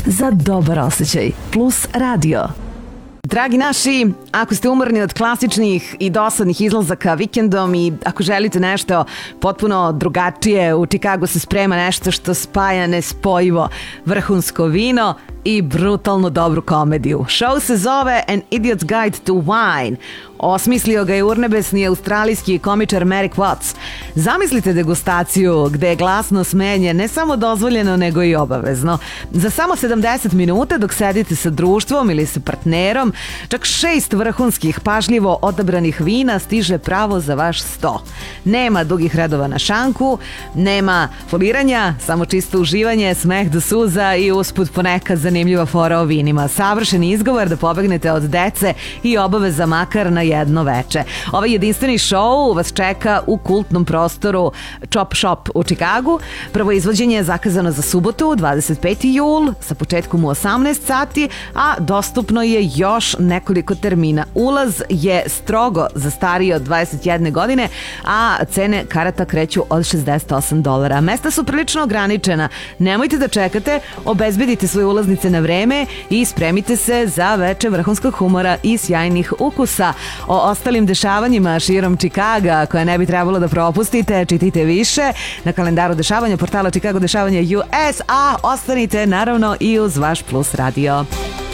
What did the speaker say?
za dobar osjećaj. Plus radio. Dragi naši, ako ste umorni od klasičnih i dosadnih izlazaka vikendom i ako želite nešto potpuno drugačije, u Čikagu se sprema nešto što spaja nespojivo vrhunsko vino i brutalno dobru komediju. Show se zove An Idiot's Guide to Wine. Osmislio ga je urnebesni australijski komičar Merrick Watts. Zamislite degustaciju gde je glasno smenje ne samo dozvoljeno nego i obavezno. Za samo 70 minuta dok sedite sa društvom ili sa partnerom, čak 6 vrhunskih pažljivo odabranih vina stiže pravo za vaš sto. Nema dugih redova na šanku, nema foliranja, samo čisto uživanje, smeh do suza i usput ponekad zanimljiva fora o vinima. Savršeni izgovor da pobegnete od dece i obaveza makar na jedno veče. Ovaj jedinstveni show vas čeka u kultnom prostoru Chop Shop u Čikagu. Prvo izvođenje je zakazano za subotu, 25. jul, sa početkom u 18 sati, a dostupno je još nekoliko termina. Ulaz je strogo za starije od 21 godine, a cene karata kreću od $68. Mesta su prilično ograničena. Nemojte da čekate, obezbedite svoje ulaznice na vreme i spremite se za veče vrhunskog humora i sjajnih ukusa. O ostalim dešavanjima širom Čikaga koje ne bi trebalo da propustite, čitajte više na kalendaru dešavanja portala Chicago Dešavanja US, a ostanite naravno i uz vaš Plus radio.